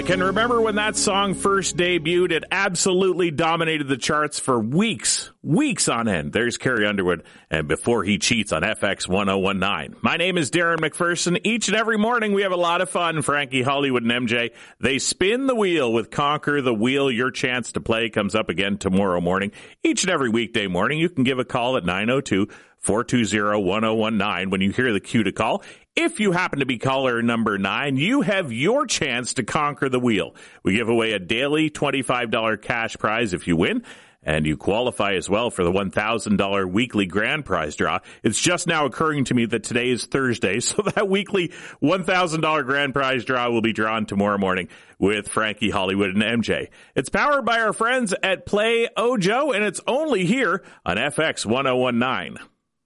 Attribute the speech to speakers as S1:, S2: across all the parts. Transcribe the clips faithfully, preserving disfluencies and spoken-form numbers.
S1: can remember when that song first debuted. It absolutely dominated the charts for weeks, weeks on end. There's Carrie Underwood, and Before He Cheats on F X one oh one nine. My name is Darren McPherson. Each and every morning we have a lot of fun. Frankie, Hollywood, and M J, they spin the wheel with Conquer the Wheel. Your chance to play comes up again tomorrow morning. Each and every weekday morning, you can give a call at nine oh two, four two zero, one oh one nine when you hear the cue to call. If you happen to be caller number nine, you have your chance to conquer the wheel. We give away a daily twenty-five dollars cash prize if you win, and you qualify as well for the one thousand dollars weekly grand prize draw. It's just now occurring to me that today is Thursday, so that weekly one thousand dollars grand prize draw will be drawn tomorrow morning with Frankie, Hollywood, and M J. It's powered by our friends at Play Ojo, and it's only here on F X one oh one nine.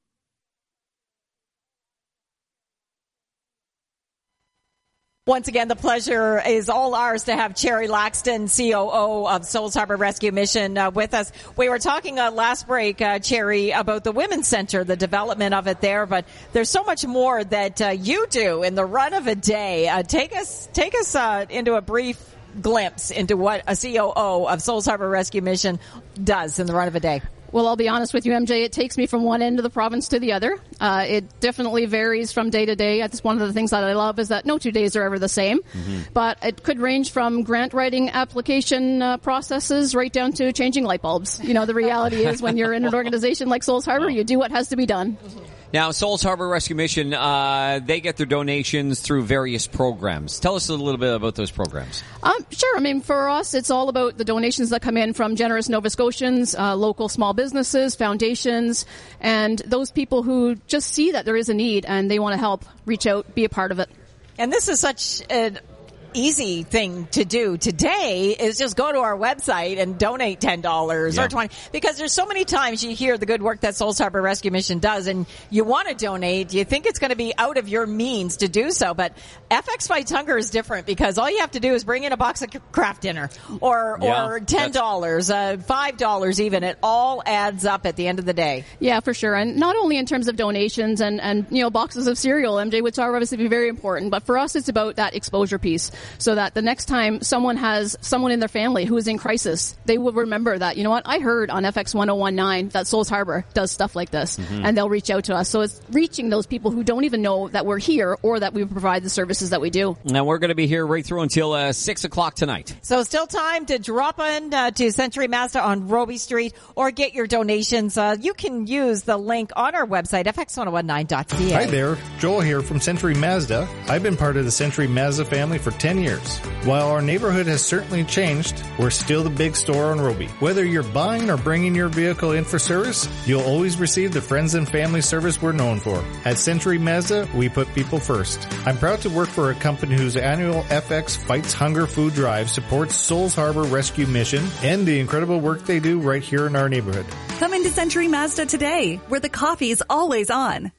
S2: Once again, the pleasure is all ours to have Cherry Laxton, C O O of Souls Harbor Rescue Mission, uh, with us. We were talking uh, last break, uh, Cherry, about the Women's Center, the development of it there, but there's so much more that uh, you do in the run of a day. Uh, take us, take us uh, into a brief glimpse into what a C O O of Souls Harbor Rescue Mission does in the run of a day.
S3: Well, I'll be honest with you, M J, it takes me from one end of the province to the other. Uh, it definitely varies from day to day. That's one of the things that I love, is that no two days are ever the same. Mm-hmm. But it could range from grant writing application uh, processes right down to changing light bulbs. You know, the reality is when you're in an organization like Souls Harbor, you do what has to be done.
S4: Now, Souls Harbor Rescue Mission, uh, they get their donations through various programs. Tell us a little bit about those programs.
S3: Um, sure. I mean, for us, it's all about the donations that come in from generous Nova Scotians, uh, local small businesses, foundations, and those people who just see that there is a need and they want to help, reach out, be a part of it.
S2: And this is such an easy thing to do today, is just go to our website and donate ten dollars yeah. or twenty dollars, because there's so many times you hear the good work that Souls Harbor Rescue Mission does and you want to donate, you think it's going to be out of your means to do so, but F X Fights Hunger is different, because all you have to do is bring in a box of Kraft Dinner or yeah, or ten dollars, uh, five dollars even. It all adds up at the end of the day.
S3: Yeah, for sure. And not only in terms of donations and, and you know, boxes of cereal, M J, which are obviously very important, but for us it's about that exposure piece. So that the next time someone has someone in their family who is in crisis, they will remember that, you know what, I heard on F X one oh one nine that Souls Harbor does stuff like this, mm-hmm. and they'll reach out to us. So it's reaching those people who don't even know that we're here or that we provide the services that we do.
S4: Now we're going to be here right through until uh, six o'clock tonight.
S2: So still time to drop in uh, to Century Mazda on Roby Street or get your donations. Uh, you can use the link on our website, F X ten nineteen dot C A.
S5: Hi there, Joel here from Century Mazda. I've been part of the Century Mazda family for ten years. While our neighborhood has certainly changed, we're still the big store on Roby. Whether you're buying or bringing your vehicle in for service, you'll always receive the friends and family service we're known for. At Century Mazda, we put people first. I'm proud to work for a company whose annual F X Fights Hunger food drive supports Souls Harbor Rescue Mission and the incredible work they do right here in our neighborhood.
S6: Come into Century Mazda today, where the coffee is always on.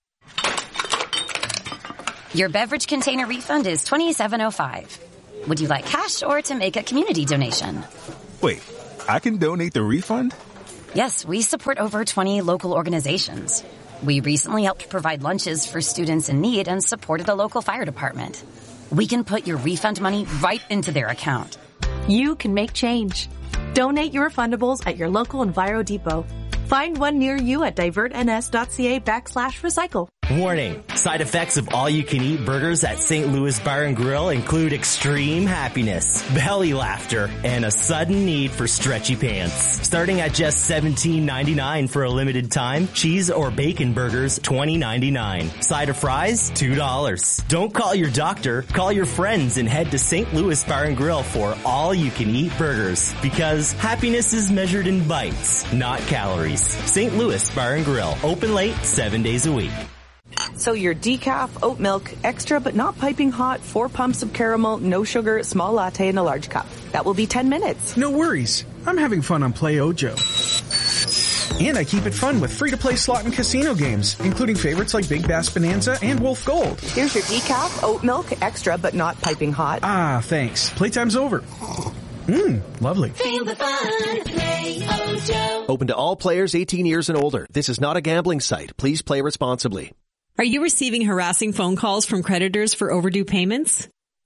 S7: Your beverage container refund is twenty-seven oh five. Would you like cash or to make a community donation?
S8: Wait, I can donate the refund?
S7: Yes, we support over twenty local organizations. We recently helped provide lunches for students in need and supported a local fire department. We can put your refund money right into their account.
S9: You can make change. Donate your refundables at your local Enviro Depot. Find one near you at divertns.ca backslash recycle.
S10: Warning, side effects of all-you-can-eat burgers at Saint Louis Bar and Grill include extreme happiness, belly laughter, and a sudden need for stretchy pants. Starting at just seventeen ninety-nine for a limited time, cheese or bacon burgers twenty ninety-nine. Side of fries two dollars. Don't call your doctor, call your friends and head to Saint Louis Bar and Grill for all-you-can-eat burgers. Because happiness is measured in bites, not calories. Saint Louis Bar and Grill, open late, seven days a week.
S9: So your decaf, oat milk, extra but not piping hot, four pumps of caramel, no sugar, small latte in a large cup. That will be ten minutes.
S11: No worries. I'm having fun on Play Ojo. And I keep it fun with free-to-play slot and casino games, including favorites like Big Bass Bonanza and Wolf Gold.
S9: Here's your decaf, oat milk, extra but not piping hot.
S11: Ah, thanks. Playtime's over. Mmm, lovely.
S12: Feel the fun. Play Ojo.
S13: Open to all players eighteen years and older. This is not a gambling site. Please play responsibly.
S14: Are you receiving harassing phone calls from creditors for overdue payments?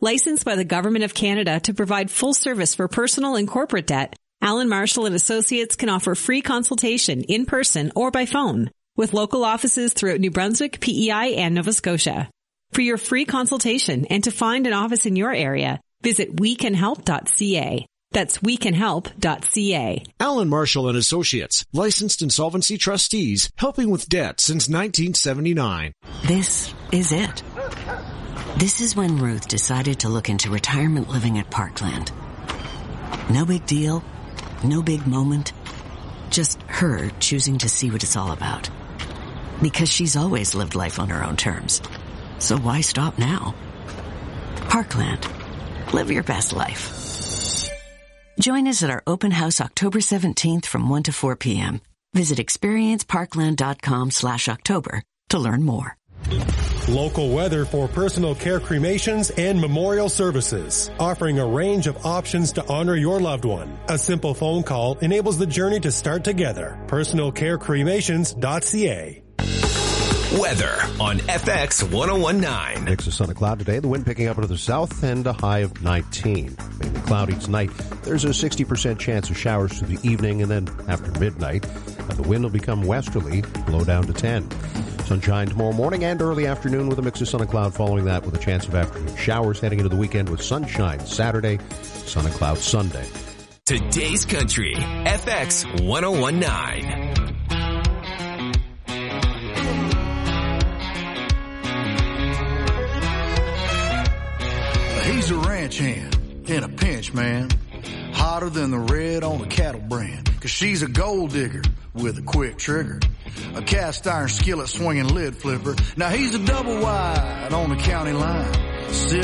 S14: Licensed by the Government of Canada to provide full service for personal and corporate debt, Allen Marshall and Associates can offer free consultation in person or by phone with local offices throughout New Brunswick, P E I, and Nova Scotia. For your free consultation and to find an office in your area, visit we can help dot c a. That's we can help dot c a.
S15: Allen Marshall and Associates, licensed insolvency trustees, helping with debt since nineteen seventy-nine.
S16: This is it. This is when Ruth decided to look into retirement living at Parkland. No big deal, no big moment, just her choosing to see what it's all about. Because she's always lived life on her own terms. So why stop now? Parkland. Live your best life. Join us at our open house October seventeenth from one to four p.m. Visit experienceparkland.com slash October to learn more.
S17: Local weather for personal care cremations and memorial services, offering a range of options to honor your loved one. A simple phone call enables the journey to start together. personal care cremations dot c a.
S18: Weather on F X one oh one point nine.
S19: Mix of sun and cloud today. The wind picking up into the south and a high of nineteen. Mainly cloudy tonight. There's a sixty percent chance of showers through the evening and then after midnight. The wind will become westerly, low down to ten. Sunshine tomorrow morning and early afternoon with a mix of sun and cloud following that with a chance of afternoon showers heading into the weekend with sunshine Saturday, sun and cloud Sunday.
S18: Today's Country, F X one oh one point nine.
S20: He's a ranch hand in a pinch, man. Hotter than the red on a cattle brand. Cause she's a gold digger with a quick trigger. A cast iron skillet swinging lid flipper. Now he's a double wide on the county line. Still